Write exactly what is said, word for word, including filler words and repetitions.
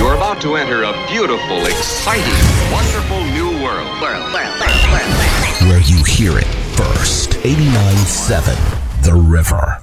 You're about to enter a beautiful, exciting, wonderful new world. World, world, world, world, world. Where you hear it first. eighty-nine point seven The River.